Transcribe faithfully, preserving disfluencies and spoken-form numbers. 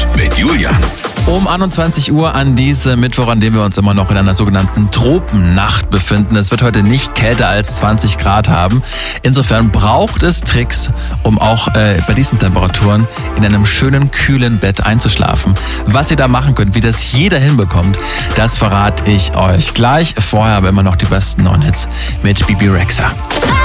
News mit Julian. Um einundzwanzig Uhr an diesem Mittwoch, an dem wir uns immer noch in einer sogenannten Tropennacht befinden. Es wird heute nicht kälter als zwanzig Grad haben. Insofern braucht es Tricks, um auch äh, bei diesen Temperaturen in einem schönen, kühlen Bett einzuschlafen. Was ihr da machen könnt, wie das jeder hinbekommt, das verrate ich euch gleich. Vorher aber immer noch die besten neuen Hits mit Bibi Rexha.